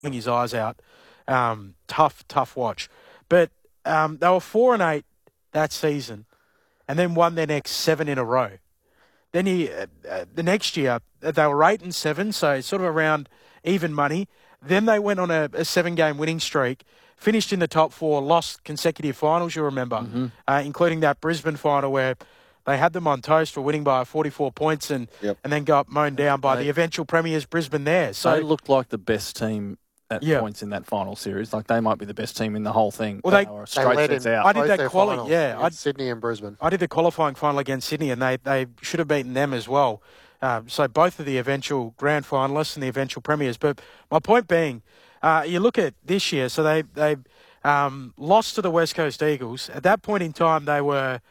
his eyes out. Tough watch. But they were 4-8 that season, and then won their next 7 in a row. Then the next year they were 8-7, so sort of around even money. Then they went on a 7-game winning streak, finished in the top 4, lost consecutive finals. You remember, including that Brisbane final where they had them on toast for winning by 44 points and then got mown down by the eventual premiers Brisbane there. So they looked like the best team at points in that final series. Like they might be the best team in the whole thing. Well, they were straight sets out. I did that quality. Yeah, Sydney and Brisbane. I did the qualifying final against Sydney, and they should have beaten them as well. So both of the eventual grand finalists and the eventual premiers. But my point being, you look at this year. So they lost to the West Coast Eagles. At that point in time, they were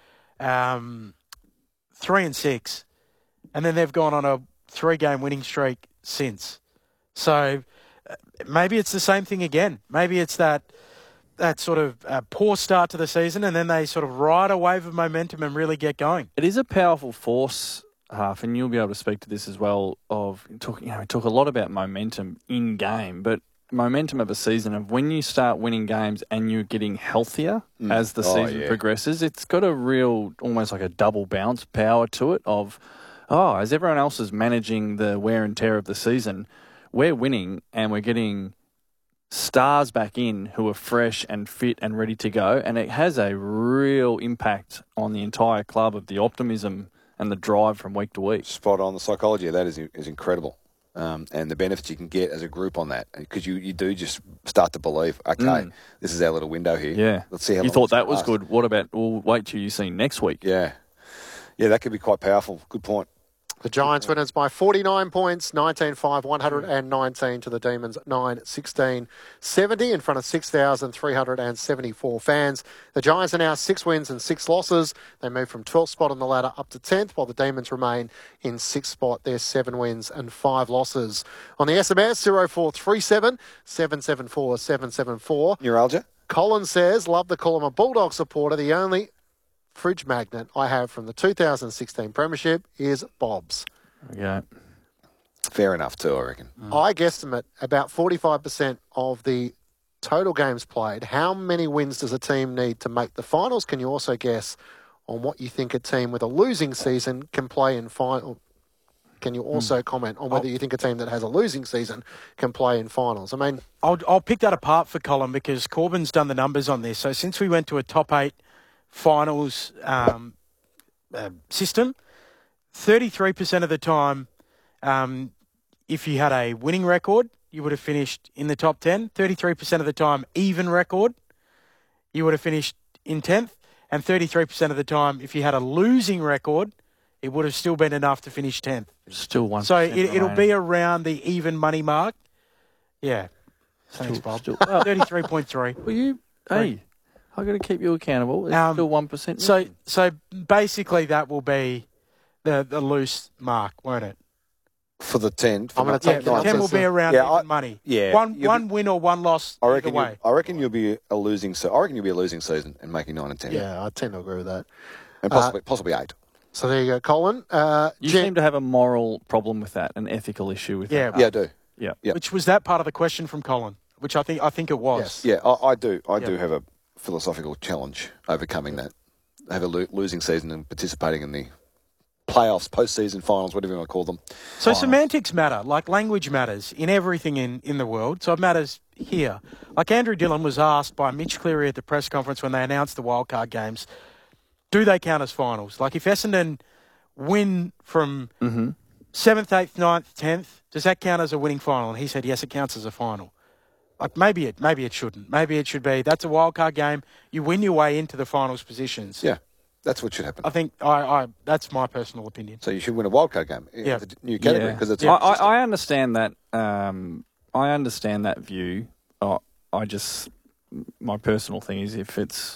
3-6, and then they've gone on a 3-game winning streak since. So maybe it's the same thing again. Maybe it's that sort of poor start to the season, and then they sort of ride a wave of momentum and really get going. It is a powerful force, Half, and you'll be able to speak to this as well. We talk a lot about momentum in game, but momentum of a season of when you start winning games and you're getting healthier as the season progresses, it's got a real, almost like a double bounce power to it of, as everyone else is managing the wear and tear of the season, we're winning and we're getting stars back in who are fresh and fit and ready to go. And it has a real impact on the entire club of the optimism and the drive from week to week. Spot on. The psychology of that is incredible. And the benefits you can get as a group on that. Because you do just start to believe, okay, this is our little window here. Yeah. Let's see how you thought that was good. What about, we'll wait till you see next week. Yeah. Yeah, that could be quite powerful. Good point. The Giants winners by 49 points, 19-5, 119 to the Demons, 9-16-70 in front of 6,374 fans. The Giants are now 6 wins and 6 losses. They move from 12th spot on the ladder up to 10th, while the Demons remain in 6th spot. They're 7 wins and 5 losses. On the SMS, 0437 774 774. Neuralgia? Colin says, love to call him a Bulldog supporter. The only fridge magnet I have from the 2016 Premiership is Bob's. Yeah. Fair enough too, I reckon. I guesstimate about 45% of the total games played. How many wins does a team need to make the finals? Can you also guess on what you think a team with a losing season can play in final? Can you also comment on whether you think a team that has a losing season can play in finals? I mean, I'll pick that apart for Colin because Corbyn's done the numbers on this. So since we went to a top 8 finals system, 33% of the time, if you had a winning record, you would have finished in the top 10. 33% of the time, even record, you would have finished in 10th. And 33% of the time, if you had a losing record, it would have still been enough to finish 10th. Still 1%. So it'll be around the even money mark. Yeah. Thanks, Bob. 33.3. Well, hey, I've got to keep you accountable. It's still 1%. So basically that will be the loose mark, won't it? For the 10. I'm going to take the 10 will be around even money. Yeah. One win or one loss either way. I reckon you'll be a losing season and making 9 and 10. Yeah, I tend to agree with that. And possibly 8. So there you go, Colin. You seem to have a moral problem with that, an ethical issue with that. Yeah, I do. Yeah. Which was that part of the question from Colin, which I think it was. Yes. Yeah, I do. I do have a philosophical challenge overcoming that. Have a losing season and participating in the playoffs, post-season finals, whatever you want to call them. So semantics matter, like language matters in everything in the world. So it matters here. Like Andrew Dillon was asked by Mitch Cleary at the press conference when they announced the wildcard games, do they count as finals? Like if Essendon win from 7th, 8th, 9th, 10th, does that count as a winning final? And he said, yes, it counts as a final. Like maybe it shouldn't. Maybe it should be. That's a wildcard game. You win your way into the finals positions. Yeah, that's what should happen. I think I that's my personal opinion. So you should win a wildcard game. Yeah, the new category because it's. I understand that. I understand that view. My personal thing is if it's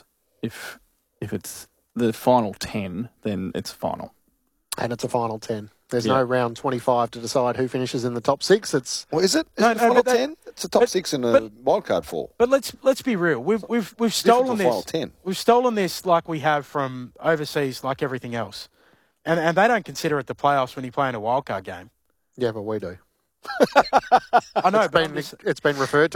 the final 10, then it's final. And it's a final 10. There's no round 25 to decide who finishes in the top 6. It's is it? Is it final 10? It's a top 6 and a wildcard 4. But let's be real. We've stolen this. Final 10. We've stolen this like we have from overseas, like everything else, and they don't consider it the playoffs when you play in a wildcard game. Yeah, but we do. I know, It's but I'm been, just- it's been referred to